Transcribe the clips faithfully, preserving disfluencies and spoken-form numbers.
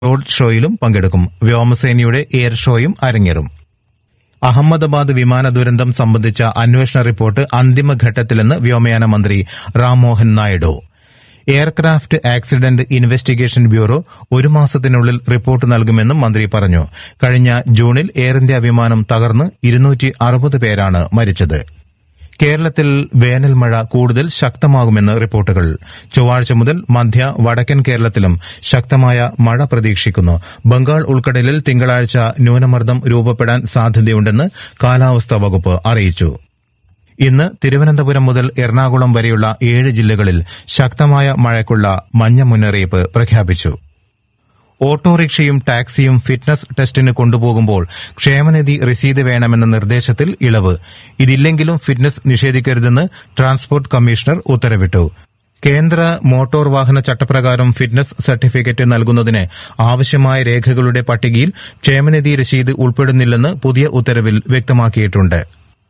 Road ഷോയിലും പങ്കെടുക്കും. വ്യോമസേനയുടെ എയർ ഷോയും അരങ്ങേറും. അഹമ്മദാബാദ് വിമാന ദുരന്തം സംബന്ധിച്ച അന്വേഷണ റിപ്പോർട്ട് അന്തിമഘട്ടത്തിലെന്ന് വ്യോമയാന മന്ത്രി Rammohan Naidu. Aircraft accident investigation bureau ഒരു മാസത്തിനുള്ളിൽ റിപ്പോർട്ട് നൽകുമെന്നും മന്ത്രി പറഞ്ഞു. കഴിഞ്ഞ ജൂണിൽ എയർ ഇന്ത്യ വിമാനം തകർന്ന് ഇരുന്നൂറ്റി അറുപത് പേരാണ് മരിച്ചത്. കേരളത്തിൽ വേനൽ മഴ കൂടുതൽ ശക്തമാകുമെന്ന് റിപ്പോർട്ടുകൾ. ചൊവ്വാഴ്ച മുതൽ മധ്യ വടക്കൻ കേരളത്തിലും ശക്തമായ മഴ പ്രതീക്ഷിക്കുന്നു. ബംഗാൾ ഉൾക്കടലിൽ തിങ്കളാഴ്ച ന്യൂനമർദ്ദം രൂപപ്പെടാൻ സാധ്യതയുണ്ടെന്ന് കാലാവസ്ഥാ വകുപ്പ് അറിയിച്ചു. ഇന്ന് തിരുവനന്തപുരം മുതൽ എറണാകുളം വരെയുള്ള ഏഴ് ജില്ലകളിൽ ശക്തമായ മഴയ്ക്കുള്ള മഞ്ഞ മുന്നറിയിപ്പ് പ്രഖ്യാപിച്ചു. ഓട്ടോറിക്ഷയും ടാക്സിയും ഫിറ്റ്നസ് ടെസ്റ്റിന് കൊണ്ടുപോകുമ്പോൾ ക്ഷേമനിധി രസീത് വേണമെന്ന നിർദ്ദേശത്തിൽ ഇളവ്. ഇതില്ലെങ്കിലും ഫിറ്റ്നസ് നിഷേധിക്കരുതെന്ന് ട്രാൻസ്പോർട്ട് കമ്മീഷണർ ഉത്തരവിട്ടു. കേന്ദ്ര മോട്ടോർ വാഹന ചട്ടപ്രകാരം ഫിറ്റ്നസ് സർട്ടിഫിക്കറ്റ് നൽകുന്നതിന് ആവശ്യമായ രേഖകളുടെ പട്ടികയിൽ ക്ഷേമനിധി രസീത് ഉൾപ്പെടുന്നില്ലെന്ന് പുതിയ ഉത്തരവിൽ വ്യക്തമാക്കിയിട്ടുണ്ട്.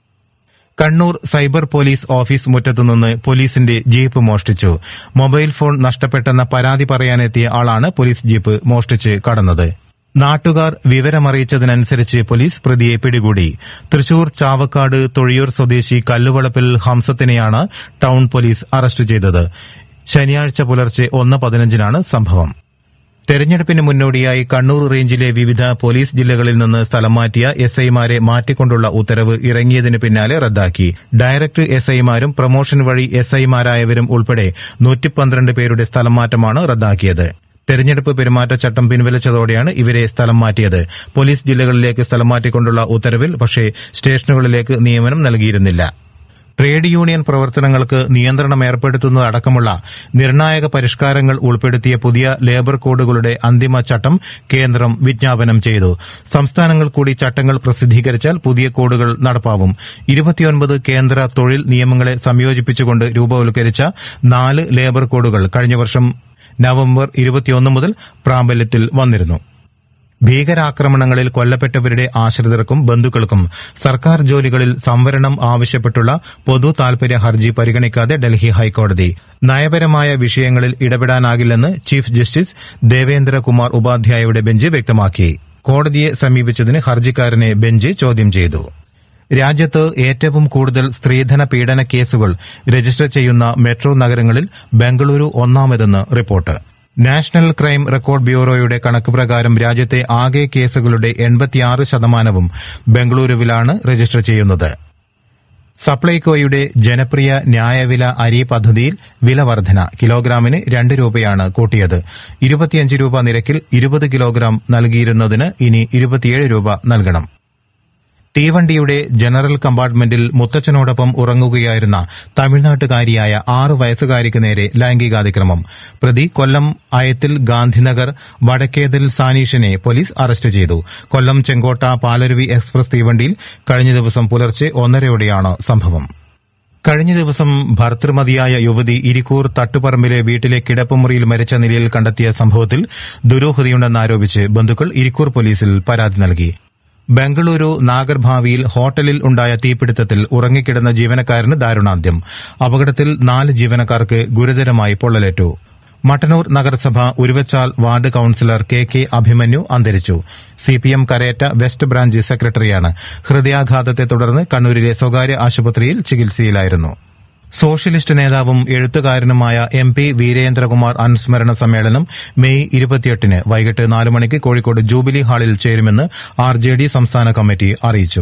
കണ്ണൂർ സൈബർ പോലീസ് ഓഫീസ് മുറ്റത്തുനിന്ന് പോലീസിന്റെ ജീപ്പ് മോഷ്ടിച്ചു. മൊബൈൽ ഫോൺ നഷ്ടപ്പെട്ടെന്ന പരാതി പറയാനെത്തിയ ആളാണ് പോലീസ് ജീപ്പ് മോഷ്ടിച്ച് കടന്നത്. നാട്ടുകാർ വിവരമറിയിച്ചതിനനുസരിച്ച് പോലീസ് പ്രതിയെ പിടികൂടി. തൃശൂർ ചാവക്കാട് തൊഴിയൂർ സ്വദേശി കല്ലുവളപ്പിൽ ഹംസത്തിനെയാണ് ടൌൺ പോലീസ് അറസ്റ്റ് ചെയ്തത്. ശനിയാഴ്ച പുലർച്ചെ ഒന്ന് പതിനഞ്ചിനാണ് സംഭവം. തെരഞ്ഞെടുപ്പിന് മുന്നോടിയായി കണ്ണൂർ റേഞ്ചിലെ വിവിധ പോലീസ് ജില്ലകളിൽ നിന്ന് സ്ഥലം മാറ്റിയ എസ് ഐമാരെ മാറ്റിക്കൊണ്ടുള്ള ഉത്തരവ് ഇറങ്ങിയതിന് പിന്നാലെ റദ്ദാക്കി. ഡയറക്ട് എസ് ഐമാരും പ്രമോഷൻ വഴി എസ് ഐമാരായവരും ഉൾപ്പെടെ നൂറ്റി പന്ത്രണ്ട് പേരുടെ സ്ഥലം മാറ്റമാണ് റദ്ദാക്കിയത്. തെരഞ്ഞെടുപ്പ് പെരുമാറ്റച്ചട്ടം പിൻവലിച്ചതോടെയാണ് ഇവരെ സ്ഥലം മാറ്റിയത്. പോലീസ് ജില്ലകളിലേക്ക് സ്ഥലം മാറ്റിക്കൊണ്ടുള്ള ഉത്തരവിൽ പക്ഷേ സ്റ്റേഷനുകളിലേക്ക് നിയമനം നൽകിയിരുന്നില്ല. ട്രേഡ് യൂണിയൻ പ്രവർത്തനങ്ങൾക്ക് നിയന്ത്രണം ഏർപ്പെടുത്തുന്നതടക്കമുള്ള നിർണായക പരിഷ്കാരങ്ങൾ ഉൾപ്പെടുത്തിയ പുതിയ ലേബർ കോഡുകളുടെ അന്തിമ ചട്ടം കേന്ദ്രം വിജ്ഞാപനം ചെയ്തു. സംസ്ഥാനങ്ങൾ കൂടി ചട്ടങ്ങൾ പ്രസിദ്ധീകരിച്ചാൽ പുതിയ കോഡുകൾ നടപ്പാവും. ഇരുപത്തിയൊൻപത് കേന്ദ്ര തൊഴിൽ നിയമങ്ങളെ സംയോജിപ്പിച്ചുകൊണ്ട് രൂപവൽക്കരിച്ച നാല് ലേബർ കോഡുകൾ കഴിഞ്ഞ വർഷം നവംബർ ഇരുപത്തിയൊന്ന് മുതൽ പ്രാബല്യത്തിൽ വന്നിരുന്നു. ഭീകരാക്രമണങ്ങളിൽ കൊല്ലപ്പെട്ടവരുടെ ആശ്രിതർക്കും ബന്ധുക്കൾക്കും സർക്കാർ ജോലികളിൽ സംവരണം ആവശ്യപ്പെട്ടുള്ള പൊതു താൽപര്യ ഹർജി പരിഗണിക്കാതെ ഡൽഹി ഹൈക്കോടതി. നയപരമായ വിഷയങ്ങളിൽ ഇടപെടാനാകില്ലെന്ന് ചീഫ് ജസ്റ്റിസ് ദേവേന്ദ്രകുമാർ ഉപാധ്യായയുടെ ബെഞ്ച് വ്യക്തമാക്കി. കോടതിയെ സമീപിച്ചതിന് ഹർജിക്കാരനെ ബെഞ്ച് ചോദ്യം ചെയ്തു. രാജ്യത്ത് ഏറ്റവും കൂടുതൽ സ്ത്രീധന പീഡന കേസുകൾ രജിസ്റ്റർ ചെയ്യുന്ന മെട്രോ നഗരങ്ങളിൽ Bengaluru ഒന്നാമതെന്ന് report. National crime record ബ്യൂറോയുടെ കണക്ക് പ്രകാരം രാജ്യത്തെ ആകെ കേസുകളുടെ എൺപത്തിയാറ് ശതമാനവും ബംഗളൂരുവിലാണ് രജിസ്റ്റർ ചെയ്യുന്നത്. സപ്ലൈകോയുടെ ജനപ്രിയ ന്യായവില അരി പദ്ധതിയിൽ വില വർധന. കിലോഗ്രാമിന് രണ്ട് രൂപയാണ് കൂട്ടിയത്. ഇരുപത്തിയഞ്ച് രൂപ നിരക്കിൽ ഇരുപത് കിലോഗ്രാം നൽകിയിരുന്നതിന് ഇനി ഇരുപത്തിയേഴ് രൂപ നൽകണം. തീവണ്ടിയുടെ ജനറൽ കമ്പാർട്ട്മെന്റിൽ മുത്തച്ഛനോടൊപ്പം ഉറങ്ങുകയായിരുന്ന തമിഴ്നാട്ടുകാരിയായ ആറു വയസ്സുകാരിക്ക് നേരെ ലൈംഗികാതിക്രമം. പ്രതി കൊല്ലം അയത്തിൽ ഗാന്ധിനഗർ വടക്കേതിൽ സാനീഷിനെ പോലീസ് അറസ്റ്റ് ചെയ്തു. കൊല്ലം ചെങ്കോട്ട പാലരുവി എക്സ്പ്രസ് തീവണ്ടിയിൽ കഴിഞ്ഞ ദിവസം പുലർച്ചെ ഒന്നരയോടെയാണ് സംഭവം. കഴിഞ്ഞ ദിവസം ഭർതൃമതിയായ യുവതി ഇരിക്കൂർ തട്ടുപറമ്പിലെ വീട്ടിലെ കിടപ്പുമുറിയിൽ മരിച്ച നിലയിൽ കണ്ടെത്തിയ സംഭവത്തിൽ ദുരൂഹതയുണ്ടെന്നാരോപിച്ച് ബന്ധുക്കൾ ഇരിക്കൂർ പോലീസിൽ പരാതി നൽകി. ബംഗളൂരു നാഗർഭാവിയിൽ ഹോട്ടലിൽ ഉണ്ടായ തീപിടുത്തത്തിൽ ഉറങ്ങിക്കിടന്ന ജീവനക്കാരന് ദാരുണാന്ത്യം. അപകടത്തിൽ നാല് ജീവനക്കാർക്ക് ഗുരുതരമായി പൊള്ളലേറ്റു. മട്ടന്നൂർ നഗരസഭ Uruvachal ward councillor K K Abhimanyu അന്തരിച്ചു. സിപിഎം കരേറ്റ വെസ്റ്റ് ബ്രാഞ്ച് സെക്രട്ടറിയാണ്. ഹൃദയാഘാതത്തെ തുടർന്ന് കണ്ണൂരിലെ സ്വകാര്യ ആശുപത്രിയിൽ ചികിത്സയിലായിരുന്നു. സോഷ്യലിസ്റ്റ് നേതാവും എഴുത്തുകാരനുമായ എം പി വീരേന്ദ്രകുമാർ അനുസ്മരണ സമ്മേളനം മെയ് ഇരുപത്തിയെട്ടിന് വൈകിട്ട് നാലു മണിക്ക് കോഴിക്കോട് ജൂബിലി ഹാളിൽ ചേരുമെന്ന് ആർ ജെ ഡി സംസ്ഥാന കമ്മിറ്റി അറിയിച്ചു.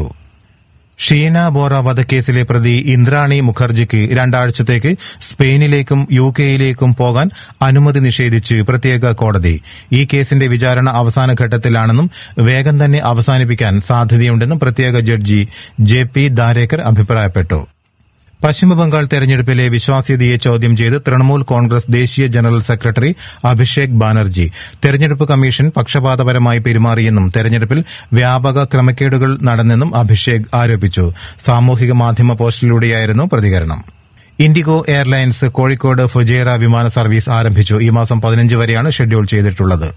ഷീന ബോറ വധക്കേസിലെ പ്രതി ഇന്ദ്രാണി മുഖർജിക്ക് രണ്ടാഴ്ചത്തേക്ക് സ്പെയിനിലേക്കും യു കെയിലേക്കും പോകാൻ അനുമതി നിഷേധിച്ച് പ്രത്യേക കോടതി. ഈ കേസിന്റെ വിചാരണ അവസാന ഘട്ടത്തിലാണെന്നും വേഗം തന്നെ അവസാനിപ്പിക്കാൻ സാധ്യതയുണ്ടെന്നും പ്രത്യേക ജഡ്ജി ജെ പി ദാരേക്കർ അഭിപ്രായപ്പെട്ടു. പശ്ചിമബംഗാൾ തെരഞ്ഞെടുപ്പിലെ വിശ്വാസ്യതയെ ചോദ്യം ചെയ്ത് തൃണമൂൽ കോൺഗ്രസ് ദേശീയ ജനറൽ സെക്രട്ടറി അഭിഷേക് ബാനർജി തെരഞ്ഞെടുപ്പ് കമ്മീഷൻ പക്ഷപാതപരമായി പെരുമാറിയെന്നും തെരഞ്ഞെടുപ്പിൽ വ്യാപക ക്രമക്കേടുകൾ നടന്നെന്നും അഭിഷേക് ആരോപിച്ചു. സാമൂഹിക മാധ്യമ പോസ്റ്റിലൂടെയായിരുന്നു പ്രതികരണം. ഇൻഡിഗോ എയർലൈൻസ് കോഴിക്കോട് ഫുജൈറ വിമാന സർവീസ് ആരംഭിച്ചു. ഈ മാസം പതിനഞ്ച് വരെയാണ് ഷെഡ്യൂൾ ചെയ്തിട്ടുള്ളത്.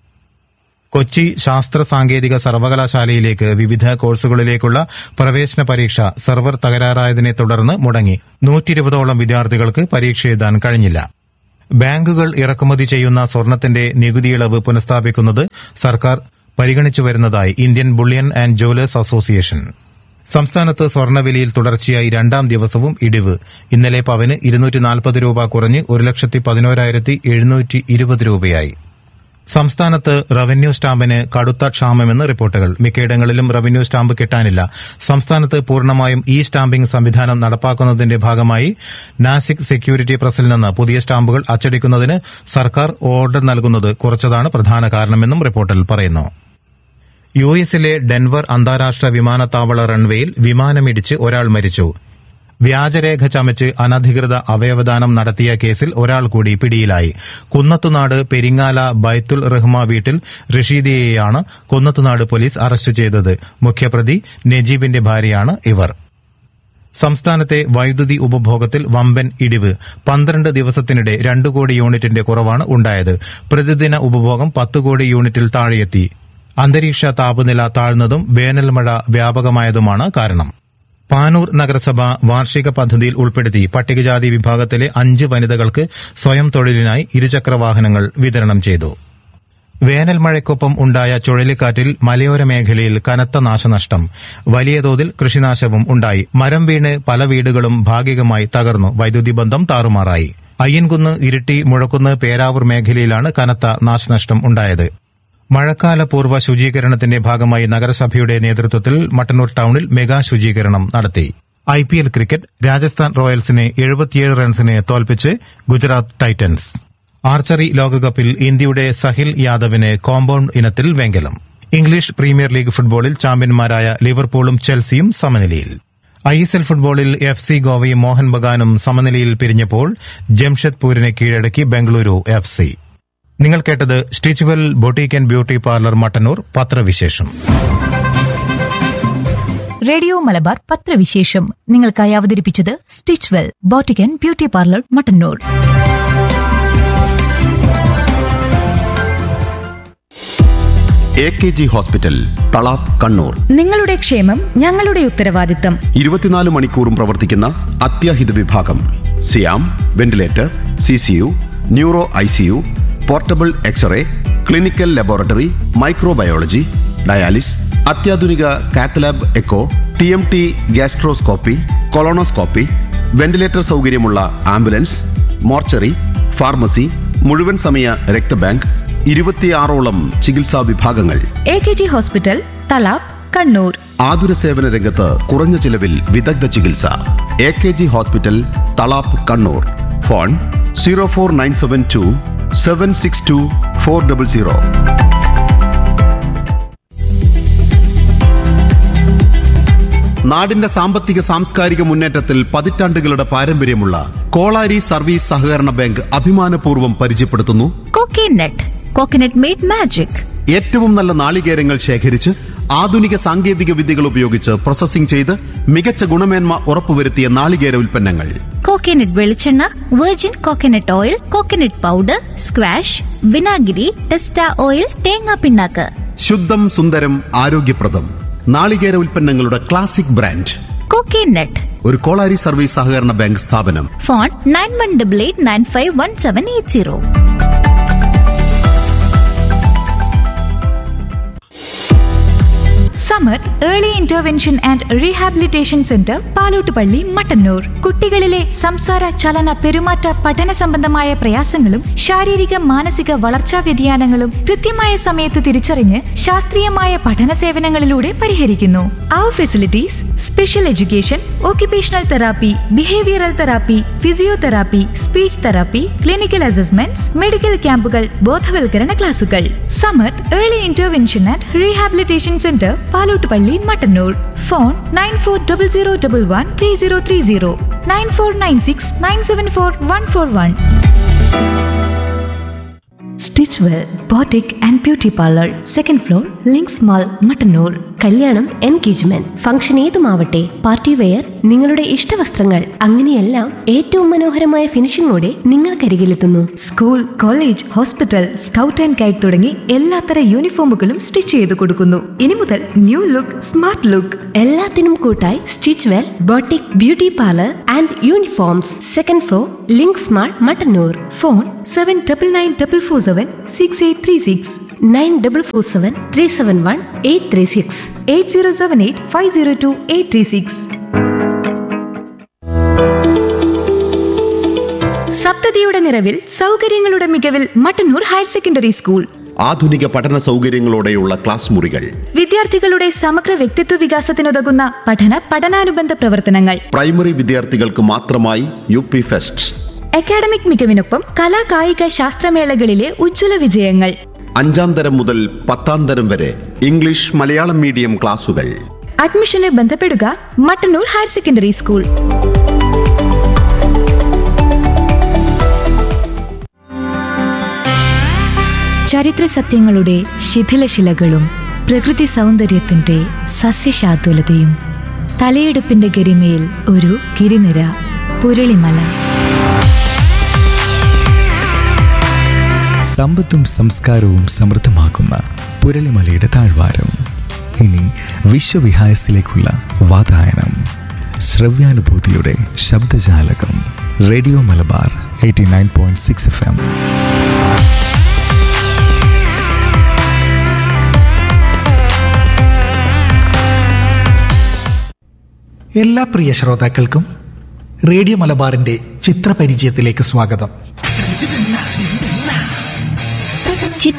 കൊച്ചി ശാസ്ത്ര സാങ്കേതിക സർവകലാശാലയിലേക്ക് വിവിധ കോഴ്സുകളിലേക്കുള്ള പ്രവേശന പരീക്ഷ സെർവർ തകരാറായതിനെ തുടർന്ന് മുടങ്ങി. നൂറ്റിയിരുപതോളം വിദ്യാർത്ഥികൾക്ക് പരീക്ഷ എഴുതാൻ കഴിഞ്ഞില്ല. ബാങ്കുകൾ ഇറക്കുമതി ചെയ്യുന്ന സ്വർണത്തിന്റെ നികുതി ഇളവ് പുനഃസ്ഥാപിക്കുന്നത് സർക്കാർ പരിഗണിച്ചു വരുന്നതായി Indian bullion and Jewellers association. സംസ്ഥാനത്ത് സ്വർണ്ണവിലയിൽ തുടർച്ചയായി രണ്ടാം ദിവസവും ഇടിവ്. ഇന്നലെ പവന് ഇരുന്നൂറ്റി നാൽപ്പത് രൂപ കുറഞ്ഞ് ഒരു ലക്ഷത്തി പതിനോരായിരത്തി എഴുന്നൂറ്റി ഇരുപത് രൂപയായി. സംസ്ഥാനത്ത് റവന്യൂ സ്റ്റാമ്പിന് കടുത്ത ക്ഷാമമെന്ന് റിപ്പോർട്ടുകൾ. മിക്കയിടങ്ങളിലും റവന്യൂ സ്റ്റാമ്പ് കിട്ടാനില്ല. സംസ്ഥാനത്ത് പൂർണ്ണമായും ഇ സ്റ്റാമ്പിംഗ് സംവിധാനം നടപ്പാക്കുന്നതിന്റെ ഭാഗമായി നാസിക് സെക്യൂരിറ്റി പ്രസിൽ നിന്ന് പുതിയ സ്റ്റാമ്പുകൾ അച്ചടിക്കുന്നതിന് സർക്കാർ ഓർഡർ നൽകുന്നത് കുറച്ചതാണ് പ്രധാന കാരണമെന്നും റിപ്പോർട്ടിൽ പറയുന്നു. യു എസിലെ ഡെൻവർ അന്താരാഷ്ട്ര വിമാനത്താവള റൺവേയിൽ വിമാനമിടിച്ച് ഒരാൾ മരിച്ചു. വ്യാജരേഖ ചമച്ച് അനധികൃത അവയവദാനം നടത്തിയ കേസിൽ ഒരാൾ കൂടി പിടിയിലായി. കുന്നത്തുനാട് പെരിങ്ങാല ബൈത്തുൽ റഹ്മ വീട്ടിൽ റഷീദിയെയാണ് കുന്നത്തുനാട് പോലീസ് അറസ്റ്റ് ചെയ്തത്. മുഖ്യപ്രതി നജീബിന്റെ ഭാര്യയാണ് ഇവർ. സംസ്ഥാനത്തെ വൈദ്യുതി ഉപഭോഗത്തിൽ വമ്പൻ ഇടിവ്. പന്ത്രണ്ട് ദിവസത്തിനിടെ രണ്ടു കോടി യൂണിറ്റിന്റെ കുറവാണ് ഉണ്ടായത്. പ്രതിദിന ഉപഭോഗം പത്ത് കോടി യൂണിറ്റിൽ താഴെയെത്തി. അന്തരീക്ഷ താപനില താഴ്ന്നതും വേനൽമഴ വ്യാപകമായതുമാണ് കാരണം. പാനൂർ നഗരസഭ വാർഷിക പദ്ധതിയിൽ ഉൾപ്പെടുത്തി പട്ടികജാതി വിഭാഗത്തിലെ അഞ്ച് വനിതകൾക്ക് സ്വയം തൊഴിലിനായി ഇരുചക്രവാഹനങ്ങൾ വിതരണം ചെയ്തു. വേനൽമഴയ്ക്കൊപ്പം ഉണ്ടായ ചുഴലിക്കാറ്റിൽ മലയോര മേഖലയിൽ കനത്ത നാശനഷ്ടം. വലിയ തോതിൽ കൃഷിനാശവും ഉണ്ടായി. മരം വീണ് പല വീടുകളും ഭാഗികമായി തകർന്നു. വൈദ്യുതി ബന്ധം താറുമാറായി. അയ്യൻകുന്ന്, ഇരിട്ടി, മുഴക്കുന്ന്, പേരാവൂർ മേഖലയിലാണ് കനത്ത നാശനഷ്ടം ഉണ്ടായത്. മഴക്കാല പൂർവ്വ ശുചീകരണത്തിന്റെ ഭാഗമായി നഗരസഭയുടെ നേതൃത്വത്തിൽ മട്ടന്നൂർ ടൌണിൽ മെഗാ ശുചീകരണം നടത്തി. ഐപിഎൽ ക്രിക്കറ്റ് രാജസ്ഥാൻ റോയൽസിനെ എഴുപത്തിയേഴ് റൺസിന് തോൽപ്പിച്ച് ഗുജറാത്ത് ടൈറ്റൻസ്. ആർച്ചറി ലോകകപ്പിൽ ഇന്ത്യയുടെ സഹിൽ യാദവിന് കോമ്പൌണ്ട് ഇനത്തിൽ വെങ്കലം. ഇംഗ്ലീഷ് പ്രീമിയർ ലീഗ് ഫുട്ബോളിൽ ചാമ്പ്യന്മാരായ ലിവർപൂളും ചെൽസിയും സമനിലയിൽ. ഐഎസ്എൽ ഫുട്ബോളിൽ എഫ് സി ഗോവയും മോഹൻ ബഗാനും സമനിലയിൽ പിരിഞ്ഞപ്പോൾ ജംഷഡ്പൂരിനെ കീഴടക്കി ബംഗളൂരു എഫ് സി. നിങ്ങൾ കേട്ടത് Stitchwell boutique and beauty parlour Mattannur പത്രവിശേഷം. റേഡിയോ മലബാർ പത്രവിശേഷം നിങ്ങൾക്കായി അവതരിപ്പിച്ചത് Stitchwell boutique and beauty parlour Mattannur. A K G hospital, Thalap, Kannur. നിങ്ങളുടെ ക്ഷേമം ഞങ്ങളുടെ ഉത്തരവാദിത്തം. ഇരുപത്തിനാല് മണിക്കൂറും പ്രവർത്തിക്കുന്ന അത്യാഹിത വിഭാഗം. സിയാം, ventilator, C C U, neuro I C U, portable x-ray, clinical laboratory, microbiology, dialysis, അത്യാധുനിക cath lab echo, T M T, gastroscopy, colonoscopy, ventilator സൗകര്യമുള്ള ആംബുലൻസ്, മോർച്ചറി, ഫാർമസി, മുഴുവൻ സമയ രക്തബാങ്ക്, ഇരുപത്തിയാറോളം ചികിത്സാ വിഭാഗങ്ങൾ. A K G hospital, Thalap, Kannur. ആതുര സേവന രംഗത്ത് കുറഞ്ഞ ചിലവിൽ വിദഗ്ധ ചികിത്സ. A K G hospital, Thalap, Kannur. Phone zero four nine seven to seven six to four double zero. നാടിന്റെ സാമ്പത്തിക സാംസ്കാരിക മുന്നേറ്റത്തിൽ പതിറ്റാണ്ടുകളുടെ പാരമ്പര്യമുള്ള കോളാരി സർവീസ് സഹകരണ ബാങ്ക് അഭിമാനപൂർവ്വം പരിചയപ്പെടുത്തുന്നു കോക്കനട്ട്. Coconut made magic. ഏറ്റവും നല്ല നാളികേരങ്ങൾ ശേഖരിച്ച് ആധുനിക സാങ്കേതിക വിദ്യകൾ ഉപയോഗിച്ച് പ്രോസസ്സിംഗ് ചെയ്ത് മികച്ച ഗുണമേന്മ ഉറപ്പുവരുത്തിയ നാളികേര ഉൽപ്പന്നങ്ങൾ. കോക്കനട്ട് വെളിച്ചെണ്ണ, virgin coconut oil, coconut powder, squash, വിനാഗിരി, ടെസ്റ്റ ഓയിൽ, തേങ്ങാ പിണ്ണാക്ക്. ശുദ്ധം, സുന്ദരം, ആരോഗ്യപ്രദം നാളികേര ഉൽപ്പന്നങ്ങളുടെ ക്ലാസിക് ബ്രാൻഡ് കോക്കനട്ട്. ഒരു കോളാരി സർവീസ് സഹകരണ ബാങ്ക് സ്ഥാപനം. Phone nine one double eight nine five one seven eight zero. Samar early intervention and rehabilitation centre, Palottupalli, Mattannur. കുട്ടികളിലെ സംസാര, ചലന, പെരുമാറ്റ, പഠന സംബന്ധമായ പ്രയാസങ്ങളും ശാരീരിക മാനസിക വളർച്ചാ വ്യതിയാനങ്ങളും കൃത്യമായ സമയത്ത് തിരിച്ചറിഞ്ഞ് ശാസ്ത്രീയമായ പഠന സേവനങ്ങളിലൂടെ പരിഹരിക്കുന്നു. അവർ facilities: special education, occupational therapy, behavioural therapy, physiotherapy, speech therapy, clinical assessments, medical ക്യാമ്പുകൾ, ബോധവൽക്കരണ ക്ലാസുകൾ. Samar early intervention and rehabilitation centre, Palottupalli, Mattannur. Phone nine four double zero double one three zero three zero, nine four nine six nine seven four one four one. Stitchwell boutique and beauty parlour, second floor, links mall, Mattannur. കല്യാണം, engagement, function ഏതുമാവട്ടെ, party wear, നിങ്ങളുടെ ഇഷ്ടവസ്ത്രങ്ങൾ, അങ്ങനെയെല്ലാം ഏറ്റവും മനോഹരമായ ഫിനിഷിംഗോടെ നിങ്ങൾക്കരികിലെത്തുന്നു. School, college, hospital, scout and guide തുടങ്ങി എല്ലാത്തര യൂണിഫോമുകളും stitch ചെയ്ത് കൊടുക്കുന്നു. ഇനി മുതൽ ന്യൂ ലുക്ക്, സ്മാർട്ട് ലുക്ക്. എല്ലാത്തിനും കൂട്ടായി Stitchwell boutique beauty parlour and uniforms, second floor, links mall Mattannur. Phone seven double nine double four seven six eight three six nine double four seven three seven one eight three six. Eight zero seven eight five zero to eight three six. സപ്തതിയുടെ നിറവിൽ സൗകര്യങ്ങളുടെ മികവിൽ Mattannur higher secondary school. ആധുനിക പഠന സൗകര്യങ്ങളോടെയുള്ള class മുറികൾ, വിദ്യാർത്ഥികളുടെ സമഗ്ര വ്യക്തിത്വ വികാസത്തിനുതകുന്ന പഠന പഠനാനുബന്ധ പ്രവർത്തനങ്ങൾ, പ്രൈമറി വിദ്യാർത്ഥികൾക്ക് മാത്രമായി യു പി ഫെസ്റ്റ്, അക്കാഡമിക് മികവിനൊപ്പം കലാ കായിക ശാസ്ത്രമേളകളിലെ ഉജ്ജ്വല വിജയങ്ങൾ. അഞ്ചാം തരം മുതൽ പത്താം തരം വരെ ഇംഗ്ലീഷ് മലയാളം മീഡിയം ക്ലാസുകൾ. അഡ്മിഷന് ബന്ധപ്പെടുക മട്ടന്നൂർ ഹയർ സെക്കൻഡറി സ്കൂൾ. ചരിത്ര സത്യങ്ങളുടെ ശിഥിലശിലകളും പ്രകൃതി സൗന്ദര്യത്തിന്റെ സസ്യശാതുലതയും തലയെടുപ്പിന്റെ ഗരിമയിൽ ഒരു ഗിരിനിര, പുരളിമല. സമ്പത്തും സംസ്കാരവും സമൃദ്ധമാക്കുന്ന പുരളിമലയുടെ താഴ്വാരം. ഇനി വിശ്വവിഹായസിലേക്കുള്ള വാതായനം. ശ്രവ്യാനുഭൂതിയുടെ ശബ്ദജാലകം. Radio Malabar eighty nine point six F M. എല്ലാ പ്രിയ ശ്രോതാക്കൾക്കും റേഡിയോ മലബാറിന്റെ ചിത്രപരിചയത്തിലേക്ക് സ്വാഗതം.